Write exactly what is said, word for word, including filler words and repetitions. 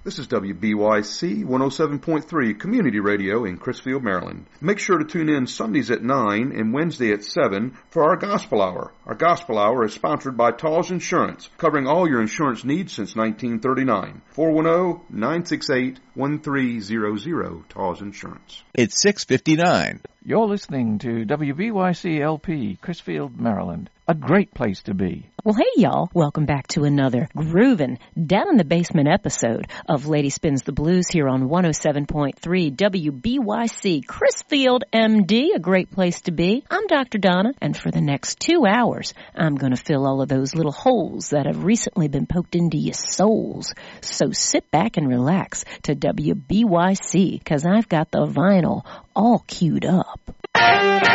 This is W B Y C one oh seven point three Community Radio in Crisfield, Maryland. Make sure to tune in Sundays at nine and Wednesday at seven for our Gospel Hour. Our Gospel Hour is sponsored by Tall's Insurance, covering all your insurance needs since nineteen thirty-nine. four one zero, nine six eight, one three zero zero, Tall's Insurance. It's six fifty-nine. You're listening to W B Y C L P, Crisfield, Maryland. A great place to be. Well, hey, y'all. Welcome back to another groovin' down in the basement episode of Lady Spins the Blues here on one oh seven point three W B Y C, Crisfield, M D, a great place to be. I'm Doctor Donna, and for the next two hours, I'm going to fill all of those little holes that have recently been poked into your souls. So sit back and relax to W B Y C, because I've got the vinyl all queued up.